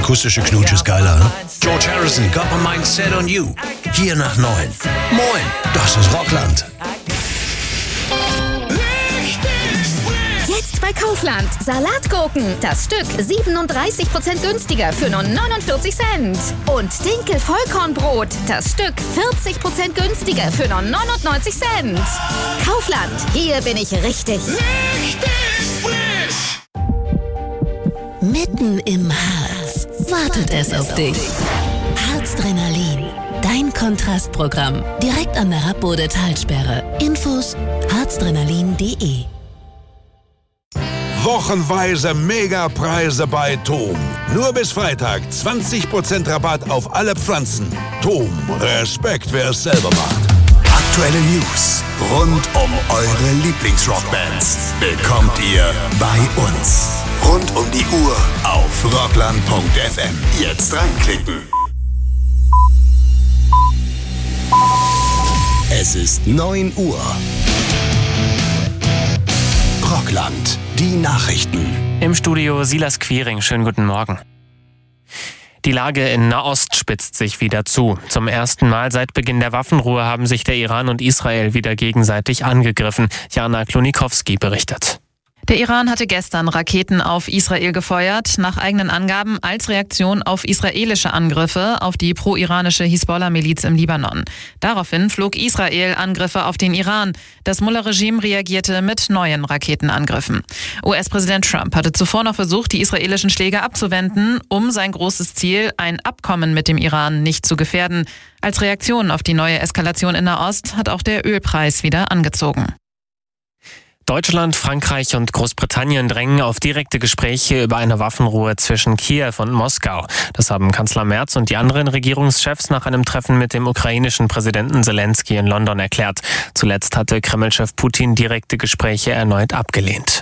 akustische Knutsch ist geiler, ne? George Harrison, Got My Mind Set on You. Hier nach 9. Moin, das ist Rockland. Jetzt bei Kaufland. Salatgurken. Das Stück 37% günstiger für nur 49 Cent. Und Dinkel-Vollkornbrot. Das Stück 40% günstiger für nur 99 Cent. Kaufland. Hier bin ich richtig. Mitten im Harz wartet es auf dich. Harzdrenalin, dein Kontrastprogramm. Direkt an der Rappbode-Talsperre. Infos harzdrenalin.de. Wochenweise Megapreise bei TOM. Nur bis Freitag 20% Rabatt auf alle Pflanzen. TOM, Respekt, wer es selber macht. Aktuelle News rund um eure Lieblingsrockbands bekommt ihr bei uns. Rund um die Uhr auf rockland.fm. Jetzt reinklicken. Es ist 9 Uhr. Rockland, die Nachrichten. Im Studio Silas Quiring, schönen guten Morgen. Die Lage in Nahost spitzt sich wieder zu. Zum ersten Mal seit Beginn der Waffenruhe haben sich der Iran und Israel wieder gegenseitig angegriffen. Jana Klonikowski berichtet. Der Iran hatte gestern Raketen auf Israel gefeuert, nach eigenen Angaben als Reaktion auf israelische Angriffe auf die pro-iranische Hisbollah-Miliz im Libanon. Daraufhin flog Israel Angriffe auf den Iran. Das Mullah-Regime reagierte mit neuen Raketenangriffen. US-Präsident Trump hatte zuvor noch versucht, die israelischen Schläge abzuwenden, um sein großes Ziel, ein Abkommen mit dem Iran, nicht zu gefährden. Als Reaktion auf die neue Eskalation in Nahost hat auch der Ölpreis wieder angezogen. Deutschland, Frankreich und Großbritannien drängen auf direkte Gespräche über eine Waffenruhe zwischen Kiew und Moskau. Das haben Kanzler Merz und die anderen Regierungschefs nach einem Treffen mit dem ukrainischen Präsidenten Selenskyj in London erklärt. Zuletzt hatte Kreml-Chef Putin direkte Gespräche erneut abgelehnt.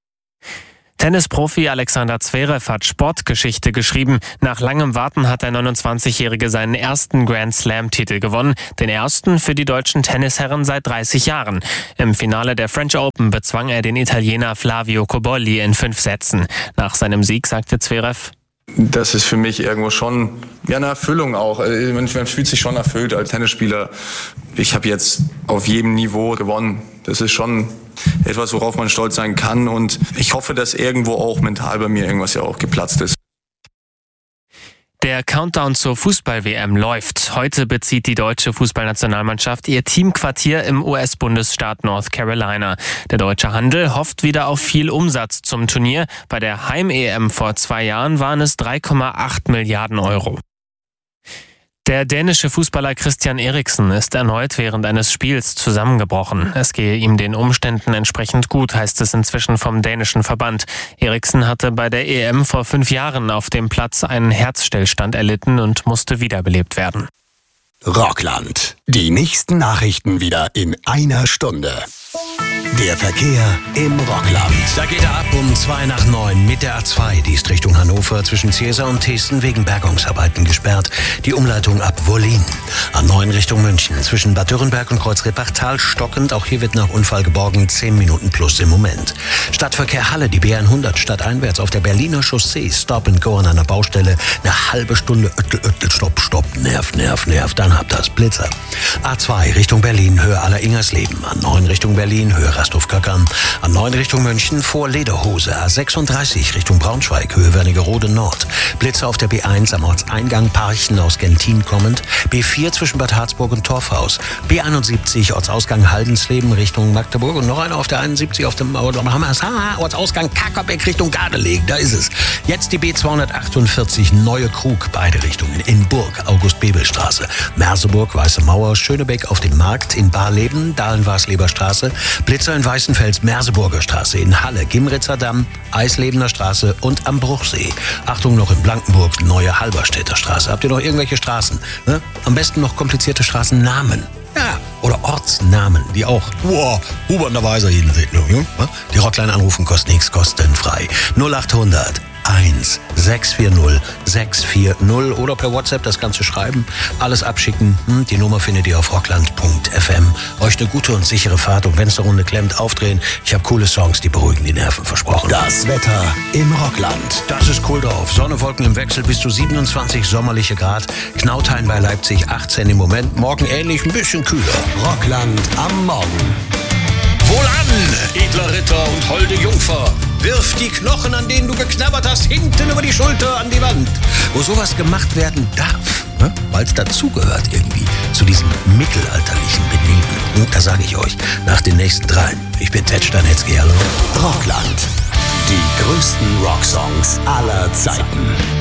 Tennisprofi Alexander Zverev hat Sportgeschichte geschrieben. Nach langem Warten hat der 29-Jährige seinen ersten Grand-Slam-Titel gewonnen. Den ersten für die deutschen Tennisherren seit 30 Jahren. Im Finale der French Open bezwang er den Italiener Flavio Cobolli in 5 Sätzen. Nach seinem Sieg sagte Zverev: Das ist für mich irgendwo schon eine Erfüllung auch. Man fühlt sich schon erfüllt als Tennisspieler. Ich habe jetzt auf jedem Niveau gewonnen. Das ist schon etwas, worauf man stolz sein kann. Und ich hoffe, dass irgendwo auch mental bei mir irgendwas ja auch geplatzt ist. Der Countdown zur Fußball-WM läuft. Heute bezieht die deutsche Fußballnationalmannschaft ihr Teamquartier im US-Bundesstaat North Carolina. Der deutsche Handel hofft wieder auf viel Umsatz zum Turnier. Bei der Heim-EM vor 2 Jahren waren es 3,8 Milliarden Euro. Der dänische Fußballer Christian Eriksen ist erneut während eines Spiels zusammengebrochen. Es gehe ihm den Umständen entsprechend gut, heißt es inzwischen vom dänischen Verband. Eriksen hatte bei der EM vor 5 Jahren auf dem Platz einen Herzstillstand erlitten und musste wiederbelebt werden. Rockland, die nächsten Nachrichten wieder in einer Stunde. Der Verkehr im Rockland. Da geht er ab um 8:55 mit der A2. Die ist Richtung Hannover zwischen Zierser und Testen wegen Bergungsarbeiten gesperrt. Die Umleitung ab Wollin. A9 Richtung München zwischen Bad Dürrenberg und Kreuz-Rippachtal stockend. Auch hier wird nach Unfall geborgen. 10 Minuten plus im Moment. Stadtverkehr Halle, die B100 stadteinwärts auf der Berliner Chaussee. Stop and go an einer Baustelle. Eine halbe Stunde stopp. Nerv. Dann habt das Blitzer. A2 Richtung Berlin, Höhe Aller-Ingersleben. A9 Richtung Berlin, Höhe Rasthof-Kackern. A9 Richtung München vor Lederhose. A36 Richtung Braunschweig, Höhe Wernigerode Nord. Blitzer auf der B1 am Ortseingang Parchen aus Gentin kommend. B4 zwischen Bad Harzburg und Torfhaus. B71 Ortsausgang Haldensleben Richtung Magdeburg. Und noch einer auf der 71 auf dem Ortsausgang Kakerbeck Richtung Gardelegen. Da ist es. Jetzt die B248 Neue Krug, beide Richtungen. In Burg, August-Bebel-Straße. Merseburg, Weiße Mauer, Schönebeck auf dem Markt. In Barleben, Dahlen-Wasleber Straße. Blitzer in Weißenfels, Merseburger Straße. In Halle, Gimritzer Damm, Eislebener Straße und am Bruchsee. Achtung noch in Blankenburg, Neue Halberstädter Straße. Habt ihr noch irgendwelche Straßen? Ne? Am besten noch komplizierte Straßennamen. Ja, oder Ortsnamen, die auch, hubernerweise jeden sehen. Die Rockline anrufen kostet nichts, kostenfrei. 0800 1 640 640 oder per WhatsApp das Ganze schreiben, alles abschicken. Die Nummer findet ihr auf rockland.fm. Euch eine gute und sichere Fahrt und wenn es eine Runde klemmt, aufdrehen. Ich habe coole Songs, die beruhigen die Nerven, versprochen. Das Wetter im Rockland. Das ist cool drauf. Sonne, Wolken im Wechsel bis zu 27 sommerliche Grad. Knauthain bei Leipzig 18 im Moment. Morgen ähnlich, ein bisschen kühler. Rockland am Morgen. Wohlan, edler Ritter und holde Jungfer. Wirf die Knochen, an denen du geknabbert hast, hinten über die Schulter an die Wand. Wo sowas gemacht werden darf, ne? Weil es dazugehört irgendwie, zu diesem mittelalterlichen Benehmen. Da sage ich euch, nach den nächsten 3. Ich bin Ted Stanetzky, hallo. Rockland. Die größten Rocksongs aller Zeiten.